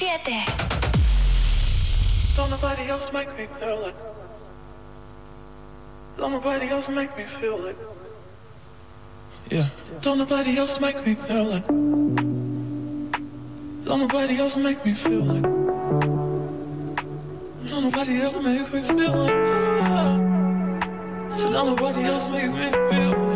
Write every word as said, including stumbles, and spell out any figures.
siete. Don't nobody else make me feel it. Don't nobody else make me feel it. Yeah. Don't nobody else make me feel it. Don't nobody else make me feel it. Don't nobody else make me feel it. So don't nobody else make me feel it.